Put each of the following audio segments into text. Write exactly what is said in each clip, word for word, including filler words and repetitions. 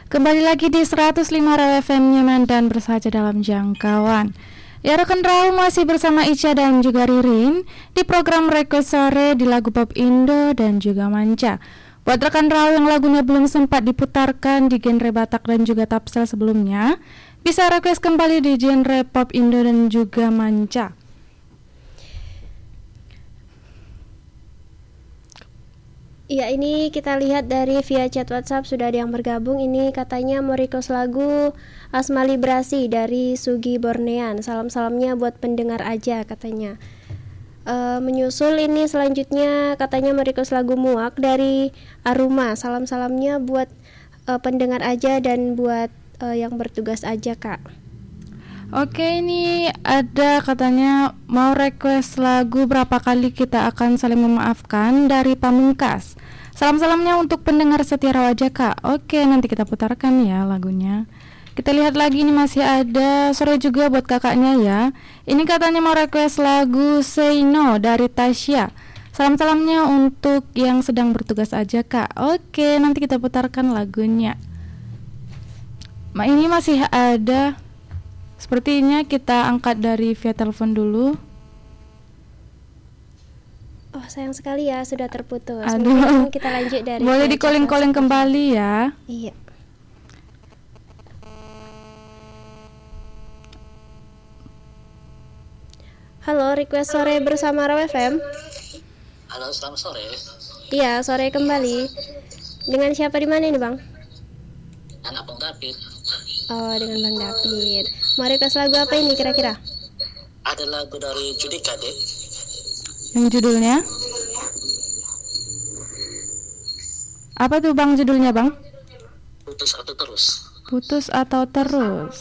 Kembali lagi di seratus lima Raw F M Nyaman dan bersahaja dalam jangkauan. Ya rekan Raw, masih bersama Ica dan juga Ririn di program Request Sore di lagu pop Indo dan juga Manca. Buat rekan Raw yang lagunya belum sempat diputarkan di genre Batak dan juga Tapsel sebelumnya, bisa request kembali di genre pop Indo dan juga Manca. Iya, ini kita lihat dari via chat WhatsApp sudah ada yang bergabung. Ini katanya mau request lagu Asma Librasi dari Sugi Bornean. Salam-salamnya buat pendengar aja katanya. E, menyusul ini selanjutnya katanya mau request lagu Muak dari Aruma. Salam-salamnya buat e, pendengar aja dan buat e, yang bertugas aja, Kak. Oke, ini ada katanya mau request lagu Berapa Kali Kita Akan Saling Memaafkan dari Pamungkas. Salam-salamnya untuk pendengar setia Raw aja, Kak. Oke, nanti kita putarkan ya lagunya. Kita lihat lagi, ini masih ada sore juga buat kakaknya ya. Ini katanya mau request lagu Say No dari Tasya. Salam-salamnya untuk yang sedang bertugas aja, Kak. Oke, nanti kita putarkan lagunya. Ma, ini masih ada. Sepertinya kita angkat dari via telepon dulu. Oh, sayang sekali ya, sudah terputus. Aduh. Mungkin kita lanjut dari. Boleh di calling-calling kembali ya. Iya. Halo, request sore bersama Raw F M. Halo, selamat sore. Iya, sore kembali. Dengan siapa di mana ini, Bang? Anak Bang David. Oh, dengan Bang David. Mau request lagu apa ini kira-kira? Ada lagu dari Judika, Dek. Yang judulnya? Apa tuh Bang judulnya, Bang? Putus atau terus. Putus atau terus.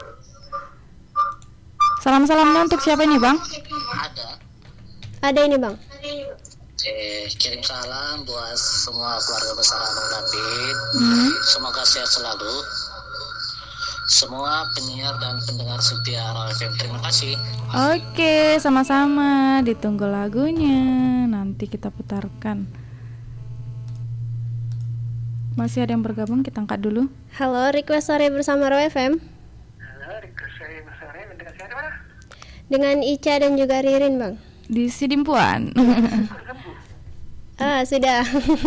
Salam-salamnya untuk siapa ini, Bang? Ada. Ada ini, Bang. Eh, kirim salam buat semua keluarga besar Bang David. Hmm. Semoga sehat selalu. Semua penyiar dan pendengar setia Raw F M, terima kasih. Oke, sama-sama. Ditunggu lagunya. Nanti kita putarkan. Masih ada yang bergabung, kita angkat dulu. Halo, request sore bersama Raw F M. Halo, request sore bersama mendengar saya mana? Dengan Ica dan juga Ririn, Bang. Di Sidimpuan. Ah, sudah.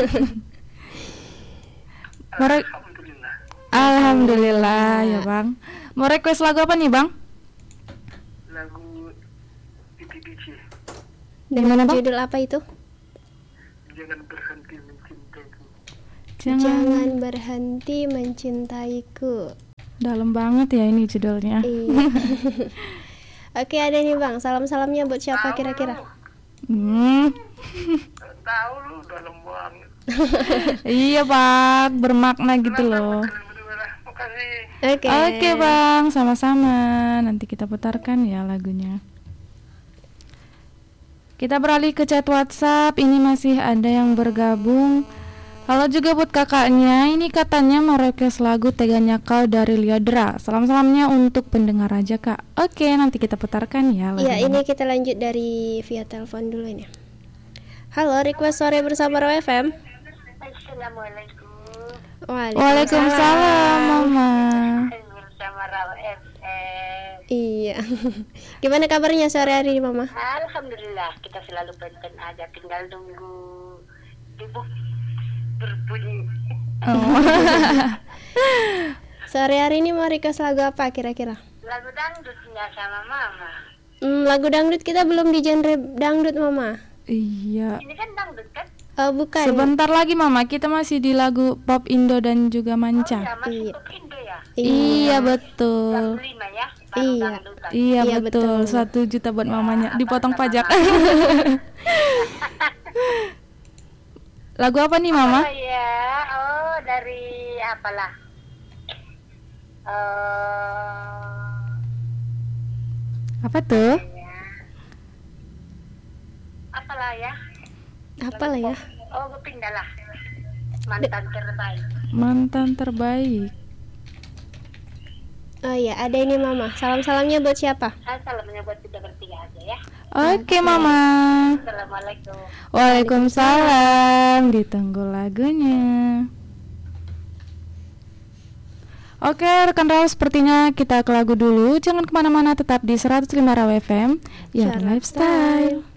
Mere- Alhamdulillah ya, Bang. Mau request lagu apa nih, Bang? Lagu B T B C. Dengan Gimana, Bang? judul apa itu? Jangan berhenti mencintaiku. Jangan. Jangan berhenti mencintaiku. Dalam banget ya ini judulnya. Iya. Oke, ada nih, Bang. Salam-salamnya buat siapa kira-kira? Hmm. Tahu lu dalam banget. Iya, Bang, bermakna gitu loh. Oke. Oke, Bang, sama-sama. Nanti kita putarkan ya lagunya. Kita beralih ke chat WhatsApp. Ini masih ada yang bergabung. Halo juga buat kakaknya. Ini katanya mau request lagu Teganya Kau dari Liodra. Salam-salamnya untuk pendengar aja, Kak. Oke, nanti kita putarkan ya lagunya. Iya, ini kita lanjut dari via telepon dulu ini. Halo, request sore bersama Raw F M. Assalamualaikum. Waalaikumsalam, Mama. Bersama Raw F M. Iya. Gimana kabarnya sore hari ini, Mama? Alhamdulillah, kita selalu benten aja, tinggal nunggu ibu berbunyi. Oh. Sore hari ini mau request lagu apa kira-kira? Lagu dangdutnya sama Mama. Hmm, lagu dangdut kita belum di genre dangdut, Mama. Iya. Ini kan dangdut kan? Oh, bukan. Sebentar lagi, Mama, kita masih di lagu pop Indo dan juga Manca. Oh ya, masuk Iya. ke Indo ya? Iya, betul. Jam lima ya? Baru Iya. dangdutan. Iya, Iya, betul. betul. Satu juta buat mamanya, dipotong pajak. Lagu apa nih, Mama? Oh ya, oh dari apalah? Eh, Apa tuh? ya. Apalah ya? Apalah ya? Oh, gue pindah lah. Mantan terbaik. Mantan terbaik. Oh iya, ada ini, Mama. Salam-salamnya buat siapa? Salamnya buat kita bertiga aja ya. Oke, Mama. Assalamualaikum. Waalaikumsalam. Ditunggu lagunya. Oke, rekan Raw, sepertinya kita ke lagu dulu. Jangan kemana-mana, tetap di seratus lima Raw F M. Ya, Share lifestyle.